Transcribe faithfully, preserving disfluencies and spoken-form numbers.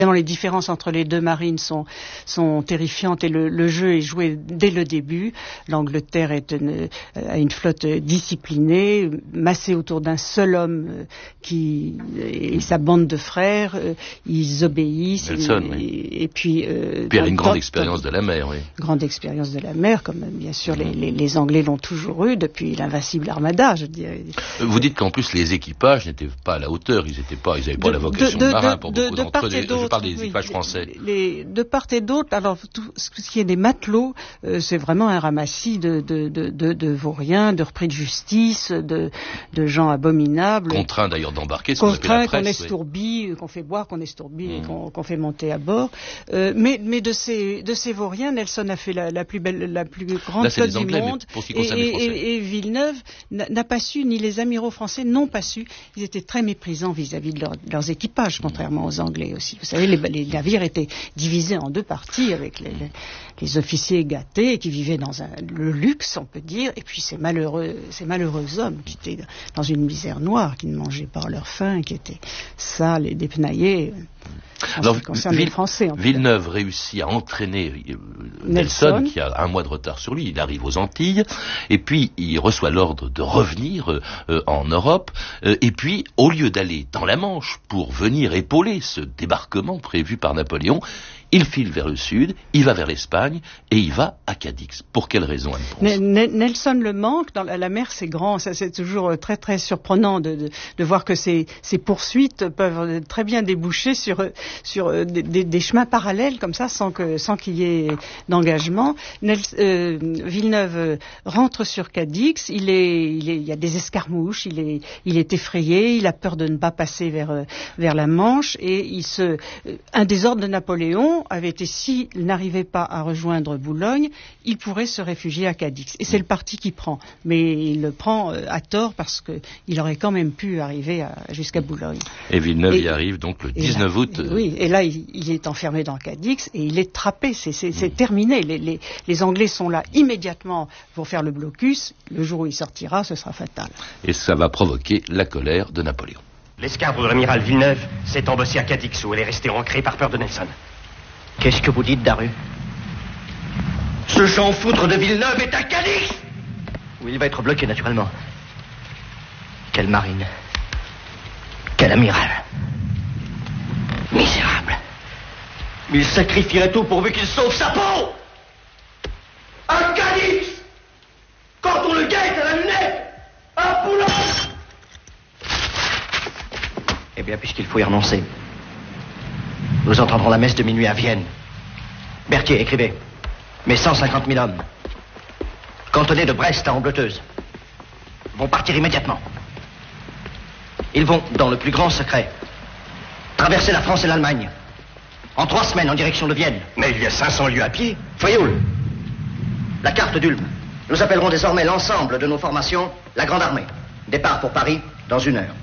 Les différences entre les deux marines sont, sont terrifiantes et le, le jeu est joué dès le début. L'Angleterre est une, a une flotte disciplinée, massée autour d'un seul homme qui, et sa bande de frères. Ils obéissent. Nelson, et, oui. et puis, euh, puis il y a une grande dans, expérience de la mer, oui. Grande expérience de la mer, comme bien sûr les, les, les Anglais l'ont toujours eu depuis l'invincible Armada, je dirais. Vous dites qu'en plus les équipages n'étaient pas à la hauteur, ils n'étaient pas, ils n'avaient pas de, la vocation de, de, de marin pour de, beaucoup de d'entre eux. Je parle des oui, équipages français. Les, les, de part et d'autre, alors tout ce qui est des matelots, euh, c'est vraiment un ramassis de, de, de, de, de vauriens, de repris de justice, de, de gens abominables. Contraints d'ailleurs d'embarquer, ce qu'on appelle la presse. Contraints, qu'on estourbit, oui. qu'on fait boire, qu'on estourbit mmh. et qu'on, qu'on fait monter à bord. Euh, mais, mais de ces, de ces vauriens, Nelson a fait la, la plus belle, la plus grande flotte du Anglais, monde. Pour ce qui et, concerne les Français. Et, et Villeneuve n'a, n'a pas su, ni les amiraux français n'ont pas su. Ils étaient très méprisants vis-à-vis de, leur, de leurs équipages, contrairement aux Anglais aussi. Vous savez, les, les navires étaient divisés en deux parties avec les, les, les officiers gâtés qui vivaient dans un, le luxe, on peut dire, et puis ces malheureux, ces malheureux hommes qui étaient dans une misère noire, qui ne mangeaient pas leur faim, qui étaient sales et dépenaillés. En Alors, ce qui concerne Ville, les Français, en Villeneuve réussit à entraîner euh, Nelson, Nelson, qui a un mois de retard sur lui. Il arrive aux Antilles, et puis il reçoit l'ordre de revenir euh, en Europe. Euh, et puis, au lieu d'aller dans la Manche pour venir épauler ce débarquement prévu par Napoléon, il file vers le sud, il va vers l'Espagne et il va à Cadix. Pour quelle raison, Anne-France ? Nelson le manque. Dans la, la mer, c'est grand. Ça, c'est toujours très très surprenant de, de, de voir que ces, ces poursuites peuvent très bien déboucher sur, sur des, des, des chemins parallèles comme ça, sans que sans qu'il y ait d'engagement. Nel, euh, Villeneuve rentre sur Cadix. Il est, il est, il y a des escarmouches. Il est, il est effrayé. Il a peur de ne pas passer vers vers la Manche et il se, un des ordres de Napoléon avait été, s'il n'arrivait pas à rejoindre Boulogne, il pourrait se réfugier à Cadix. Et c'est le parti qui prend. Mais il le prend à tort parce qu'il aurait quand même pu arriver à, jusqu'à Boulogne. Et Villeneuve et, y arrive donc le dix-neuf août. Et, oui, et là, il, il est enfermé dans Cadix et il est trappé. C'est, c'est, c'est terminé. Les, les, les Anglais sont là immédiatement pour faire le blocus. Le jour où il sortira, ce sera fatal. Et ça va provoquer la colère de Napoléon. L'escadre de l'amiral Villeneuve s'est embossée à Cadix où elle est restée ancrée par peur de Nelson. Qu'est-ce que vous dites, Daru ? Ce champ foutre de Villeneuve est à Cadix ! Où il va être bloqué, naturellement. Quelle marine. Quel amiral. Misérable. Il sacrifierait tout pourvu qu'il sauve sa peau ! À Cadix ! Quand on le guette à la lunette ! À Boulogne ! Eh bien, puisqu'il faut y renoncer, nous entendrons la messe de minuit à Vienne. Berthier, écrivez. Mes cent cinquante mille hommes, cantonnés de Brest à Ambleteuse, vont partir immédiatement. Ils vont, dans le plus grand secret, traverser la France et l'Allemagne, en trois semaines en direction de Vienne. Mais il y a cinq cents lieues à pied. Frioul, la carte d'Ulm. Nous appellerons désormais l'ensemble de nos formations la Grande Armée. Départ pour Paris dans une heure.